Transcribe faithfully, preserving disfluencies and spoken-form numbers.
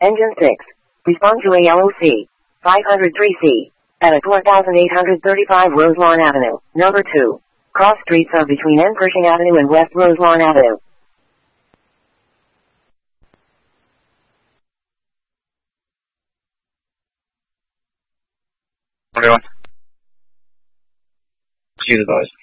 Engine six. Respond to A L O C. five oh three C. At one thousand eight hundred thirty-five Roselawn Avenue. Number two. Cross streets are between N. Pershing Avenue and West Roselawn Avenue. Everyone. Jesus, guys.